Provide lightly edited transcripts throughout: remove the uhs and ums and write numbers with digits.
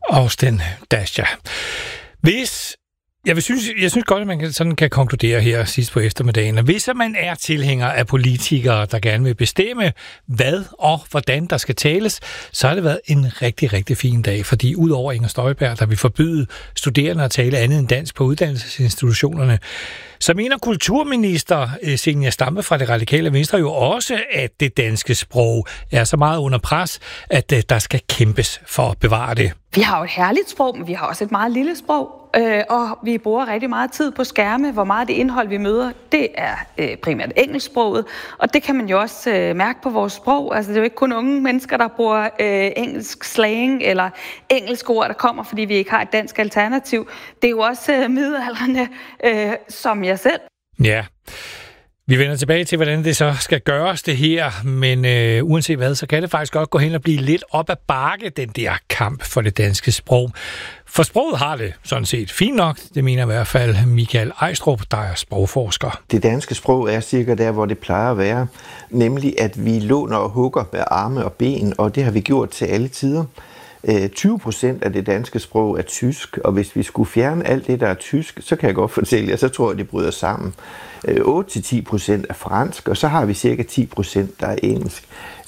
Austin Dasha. Jeg synes godt, at man sådan kan konkludere her sidst på eftermiddagen, at hvis man er tilhænger af politikere, der gerne vil bestemme, hvad og hvordan der skal tales, så har det været en rigtig, rigtig fin dag, fordi udover Inger Støjberg, der vil forbyde studerende at tale andet end dansk på uddannelsesinstitutionerne, så mener kulturminister Zenia Stampe fra Det Radikale Venstre jo også, at det danske sprog er så meget under pres, at der skal kæmpes for at bevare det. Vi har jo et herligt sprog, men vi har også et meget lille sprog. Og vi bruger rigtig meget tid på skærme. Hvor meget det indhold, vi møder, det er primært engelsksproget. Og det kan man jo også mærke på vores sprog. Altså, det er jo ikke kun unge mennesker, der bruger engelsk slang eller engelsk ord, der kommer, fordi vi ikke har et dansk alternativ. Det er jo også middelaldrende, som jeg selv. Ja. Vi vender tilbage til, hvordan det så skal gøres det her, men uanset hvad, så kan det faktisk godt gå hen og blive lidt op ad bakke, den der kamp for det danske sprog. For sproget har det sådan set fint nok, det mener i hvert fald Michael Ejstrup, der er sprogforsker. Det danske sprog er cirka der, hvor det plejer at være, nemlig at vi låner og hugger med arme og ben, og det har vi gjort til alle tider. 20% af det danske sprog er tysk, og hvis vi skulle fjerne alt det, der er tysk, så kan jeg godt fortælle jer, så tror jeg, det bryder sammen. 8-10% er fransk, og så har vi cirka 10%, der er engelsk.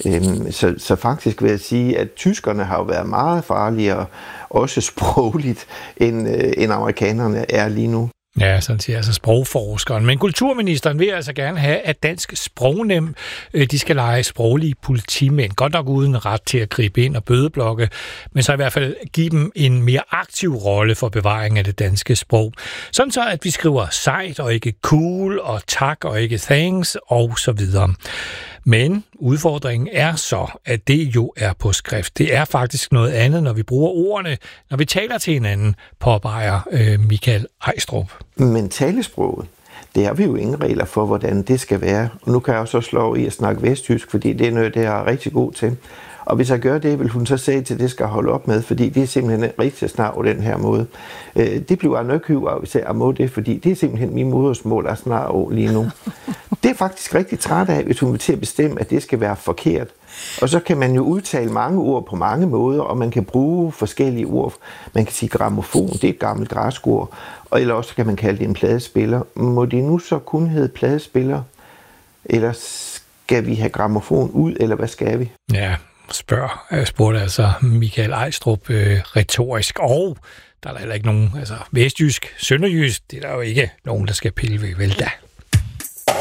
Så faktisk vil jeg sige, at tyskerne har jo været meget farligere, også sprogligt, end amerikanerne er lige nu. Ja, sådan siger altså sprogforskeren. Men kulturministeren vil altså gerne have, at Dansk Sprognævn, de skal lege sproglige politimænd. Godt nok uden ret til at gribe ind og bødeblokke, men så i hvert fald give dem en mere aktiv rolle for bevaring af det danske sprog. Sådan så, at vi skriver sejt og ikke cool, og tak og ikke thanks, og så videre. Men udfordringen er så, at det jo er på skrift. Det er faktisk noget andet, når vi bruger ordene, når vi taler til hinanden, påpeger Michael Ejstrup. Men talesproget, det har vi jo ingen regler for, hvordan det skal være. Og nu kan jeg også slå i at snakke vesttysk, fordi det er noget, det er rigtig god til. Og hvis jeg gør det, vil hun så sige til, at det skal holde op med, fordi det er simpelthen rigtig snart på den her måde. Det bliver jeg nok af, hvis jeg må det, fordi det er simpelthen min modersmål, der er snart lige nu. Det er faktisk rigtig træt af, hvis hun vil til at bestemme, at det skal være forkert. Og så kan man jo udtale mange ord på mange måder, og man kan bruge forskellige ord. Man kan sige grammofon, det er et gammelt græsk ord, og eller også kan man kalde det en pladespiller. Må det nu så kun hedde pladespiller, eller skal vi have grammofon ud, eller hvad skal vi? Ja, spurgte altså Michael Ejstrup retorisk, og der er heller ikke nogen, altså vestjysk, sønderjysk, det er der jo ikke nogen, der skal pille ved, vel da.